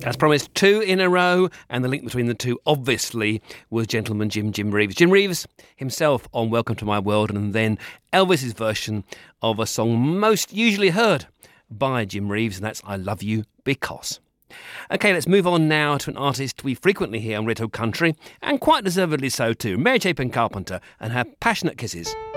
As promised, 2 in a row, and the link between the two, obviously, was gentleman Jim Reeves. Jim Reeves himself on Welcome to My World, and then Elvis's version of a song most usually heard by Jim Reeves, and that's I Love You Because. OK, let's move on now to an artist we frequently hear on Red Hill Country, and quite deservedly so too, Mary Chapin Carpenter and her Passionate Kisses.